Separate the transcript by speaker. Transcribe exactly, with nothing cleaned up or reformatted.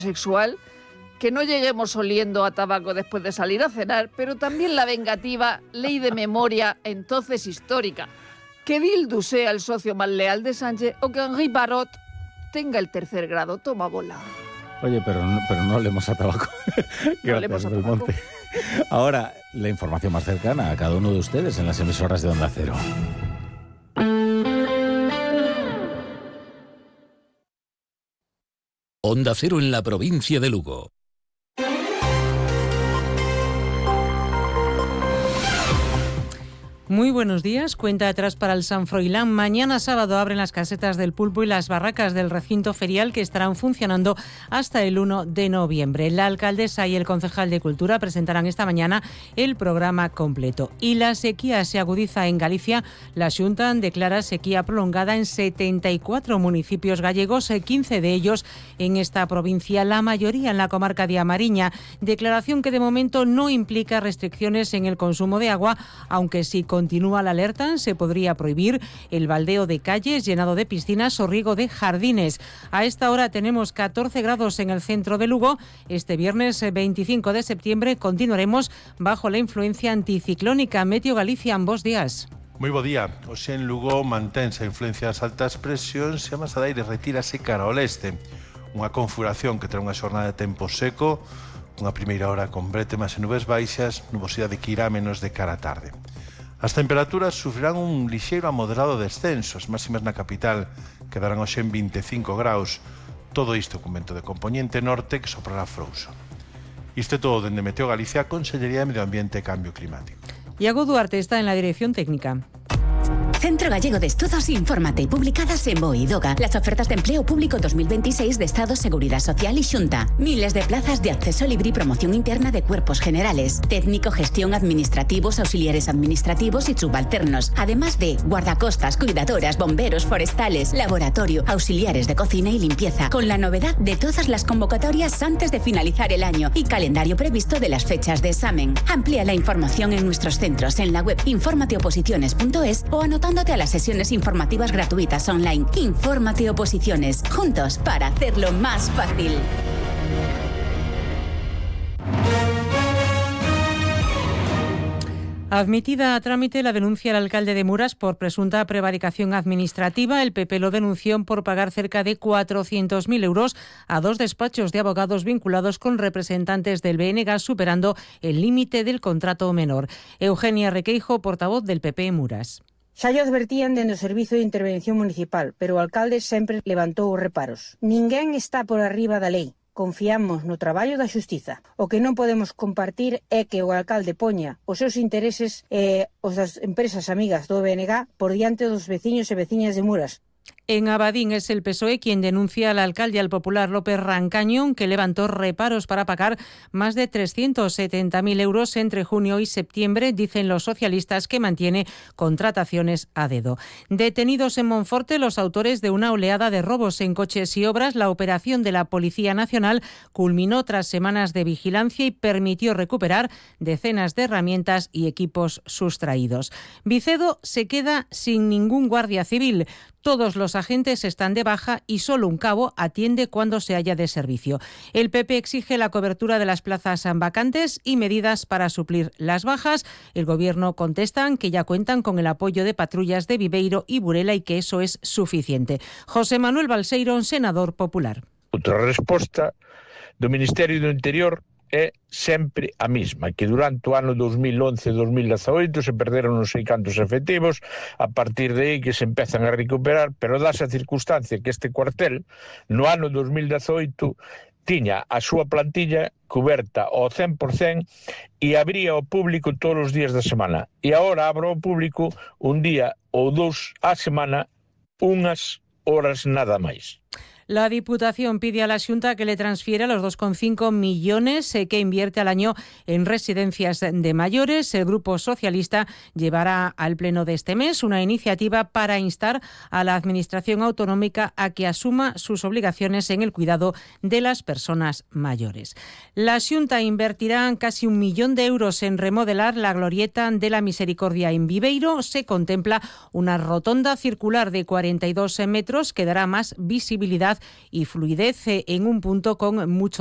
Speaker 1: sexual, que no lleguemos oliendo a tabaco después de salir a cenar, pero también la vengativa ley de memoria, entonces histórica, que Bildu sea el socio más leal de Sánchez o que Henri Parot tenga el tercer grado. Toma bola.
Speaker 2: Oye, pero no, pero no olemos a tabaco.
Speaker 1: No olemos a tabaco.
Speaker 2: Ahora, la información más cercana a cada uno de ustedes en las emisoras de Onda Cero.
Speaker 3: Onda Cero en la provincia de Lugo.
Speaker 4: Muy buenos días. Cuenta atrás para el San Froilán. Mañana sábado abren las casetas del Pulpo y las barracas del recinto ferial, que estarán funcionando hasta el uno de noviembre. La alcaldesa y el concejal de Cultura presentarán esta mañana el programa completo. Y la sequía se agudiza en Galicia. La Xunta declara sequía prolongada en setenta y cuatro municipios gallegos, quince de ellos en esta provincia, la mayoría en la comarca de A Mariña. Declaración que de momento no implica restricciones en el consumo de agua, aunque sí con Continúa la alerta, se podría prohibir el baldeo de calles, llenado de piscinas o riego de jardines. A esta hora tenemos catorce grados en el centro de Lugo. Este viernes veinticinco de septiembre continuaremos bajo la influencia anticiclónica. Meteo Galicia, ambos días.
Speaker 5: Moi bo día. Hoxe en Lugo mantense a influencia das altas presións e a masa de aire retírase cara ao leste. Unha configuración que terá unha xornada de tempo seco, unha primeira hora con brétemas e nubes baixas, nubosidade que irá menos de cara á tarde. As temperaturas sufrirán un lixeiro a moderado descenso. As máximas na capital quedarán hoxe en vinte e cinco graus. Todo isto con vento de componente norte que soprará frouxo. Isto é todo dende Meteo Galicia, Consellería de Medio Ambiente e Cambio Climático.
Speaker 4: Iago Duarte está en la dirección técnica.
Speaker 6: Centro Gallego de Estudos, infórmate. Publicadas en BOE y DOGA. Las ofertas de empleo público dos mil veintiséis de Estado, Seguridad Social y Xunta. Miles de plazas de acceso libre y promoción interna de cuerpos generales. Técnico, gestión, administrativos, auxiliares administrativos y subalternos. Además de guardacostas, cuidadoras, bomberos, forestales, laboratorio, auxiliares de cocina y limpieza. Con la novedad de todas las convocatorias antes de finalizar el año y calendario previsto de las fechas de examen. Amplía la información en nuestros centros en la web informateoposiciones punto es o anotando a las sesiones informativas gratuitas online. Infórmate Oposiciones, juntos para hacerlo más fácil.
Speaker 4: Admitida a trámite la denuncia al alcalde de Muras por presunta prevaricación administrativa, el P P lo denunció por pagar cerca de cuatrocientos mil euros a dos despachos de abogados vinculados con representantes del B N G, superando el límite del contrato menor. Eugenia Requeijo, portavoz del P P en Muras.
Speaker 7: Xa lle advertían dende o Servizo de Intervención Municipal, pero o alcalde sempre levantou os reparos. Ninguén está por arriba da lei. Confiamos no traballo da xustiza. O que non podemos compartir é que o alcalde poña os seus intereses e os das empresas amigas do B N G por diante dos veciños e veciñas de Muras.
Speaker 4: En Abadín es el P S O E quien denuncia al alcalde al popular López Rancañón, que levantó reparos para pagar más de trescientos setenta mil euros entre junio y septiembre. Dicen los socialistas que mantiene contrataciones a dedo. Detenidos en Monforte los autores de una oleada de robos en coches y obras. La operación de la Policía Nacional culminó tras semanas de vigilancia y permitió recuperar decenas de herramientas y equipos sustraídos. Vicedo se queda sin ningún guardia civil. Todos los agentes están de baja y solo un cabo atiende cuando se halla de servicio. El P P exige la cobertura de las plazas vacantes y medidas para suplir las bajas. El Gobierno contestan que ya cuentan con el apoyo de patrullas de Viveiro y Burela y que eso es suficiente. José Manuel Balseiro, senador popular.
Speaker 8: Outra resposta do Ministerio do Interior é sempre a mesma, que durante o ano dos mil once e dos mil dezaoito se perderon non sei cantos efectivos, a partir de aí que se empezan a recuperar, pero dase a circunstancia que este cuartel no ano dos mil dezaoito tiña a súa plantilla coberta ao cen por cen e abría ao público todos os días da semana. E agora abro ao público un día ou dous á semana, unhas horas nada máis.
Speaker 4: La Diputación pide a la Xunta que le transfiera los dos coma cinco millones que invierte al año en residencias de mayores. El Grupo Socialista llevará al Pleno de este mes una iniciativa para instar a la Administración Autonómica a que asuma sus obligaciones en el cuidado de las personas mayores. La Xunta invertirá casi un millón de euros en remodelar la glorieta de la Misericordia en Viveiro. Se contempla una rotonda circular de cuarenta y dos metros que dará más visibilidad y fluidez en un punto con mucho